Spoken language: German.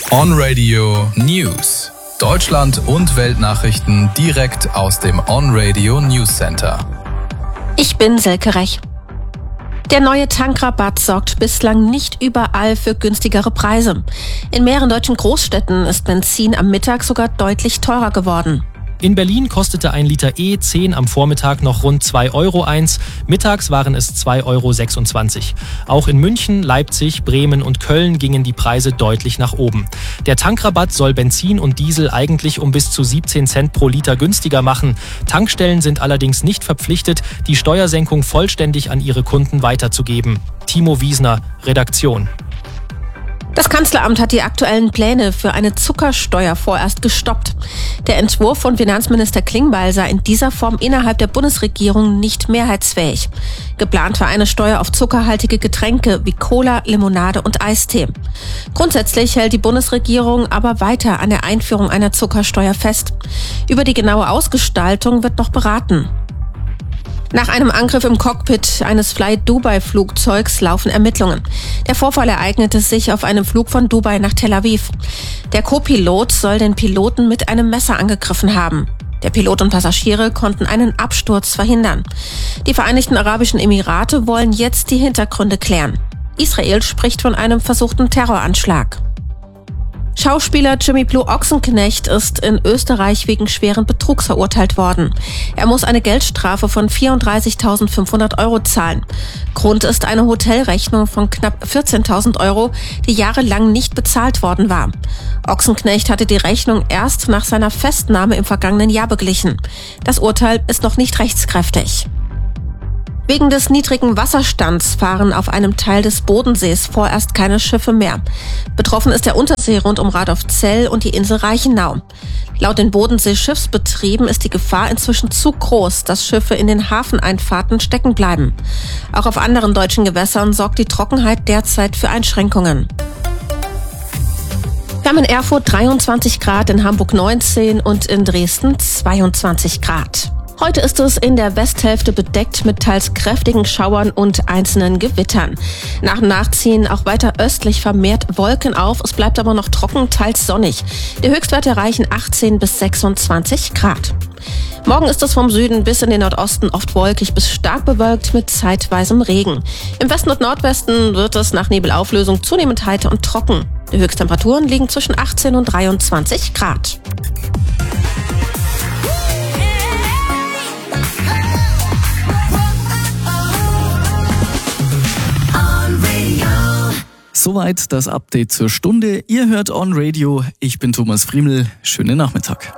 On Radio News. Deutschland und Weltnachrichten direkt aus dem On Radio News Center. Ich bin Silke Rech. Der neue Tankrabatt sorgt bislang nicht überall für günstigere Preise. In mehreren deutschen Großstädten ist Benzin am Mittag sogar deutlich teurer geworden. In Berlin kostete ein Liter E10 am Vormittag noch rund 2 Euro eins, mittags waren es 2,26 Euro. Auch in München, Leipzig, Bremen und Köln gingen die Preise deutlich nach oben. Der Tankrabatt soll Benzin und Diesel eigentlich um bis zu 17 Cent pro Liter günstiger machen. Tankstellen sind allerdings nicht verpflichtet, die Steuersenkung vollständig an ihre Kunden weiterzugeben. Timo Wiesner, Redaktion. Das Kanzleramt hat die aktuellen Pläne für eine Zuckersteuer vorerst gestoppt. Der Entwurf von Finanzminister Klingbeil sei in dieser Form innerhalb der Bundesregierung nicht mehrheitsfähig. Geplant war eine Steuer auf zuckerhaltige Getränke wie Cola, Limonade und Eistee. Grundsätzlich hält die Bundesregierung aber weiter an der Einführung einer Zuckersteuer fest. Über die genaue Ausgestaltung wird noch beraten. Nach einem Angriff im Cockpit eines Fly-Dubai-Flugzeugs laufen Ermittlungen. Der Vorfall ereignete sich auf einem Flug von Dubai nach Tel Aviv. Der Co-Pilot soll den Piloten mit einem Messer angegriffen haben. Der Pilot und Passagiere konnten einen Absturz verhindern. Die Vereinigten Arabischen Emirate wollen jetzt die Hintergründe klären. Israel spricht von einem versuchten Terroranschlag. Schauspieler Jimmy Blue Ochsenknecht ist in Österreich wegen schweren Betrugs verurteilt worden. Er muss eine Geldstrafe von 34.500 Euro zahlen. Grund ist eine Hotelrechnung von knapp 14.000 Euro, die jahrelang nicht bezahlt worden war. Ochsenknecht hatte die Rechnung erst nach seiner Festnahme im vergangenen Jahr beglichen. Das Urteil ist noch nicht rechtskräftig. Wegen des niedrigen Wasserstands fahren auf einem Teil des Bodensees vorerst keine Schiffe mehr. Betroffen ist der Untersee rund um Radolfzell und die Insel Reichenau. Laut den Bodensee-Schiffsbetrieben ist die Gefahr inzwischen zu groß, dass Schiffe in den Hafeneinfahrten stecken bleiben. Auch auf anderen deutschen Gewässern sorgt die Trockenheit derzeit für Einschränkungen. Wir haben in Erfurt 23 Grad, in Hamburg 19 und in Dresden 22 Grad. Heute ist es in der Westhälfte bedeckt mit teils kräftigen Schauern und einzelnen Gewittern. Nach dem Nachziehen auch weiter östlich vermehrt Wolken auf. Es bleibt aber noch trocken, teils sonnig. Die Höchstwerte erreichen 18 bis 26 Grad. Morgen ist es vom Süden bis in den Nordosten oft wolkig bis stark bewölkt mit zeitweisem Regen. Im Westen und Nordwesten wird es nach Nebelauflösung zunehmend heiter und trocken. Die Höchsttemperaturen liegen zwischen 18 und 23 Grad. Soweit das Update zur Stunde. Ihr hört On Radio. Ich bin Thomas Friemel. Schönen Nachmittag.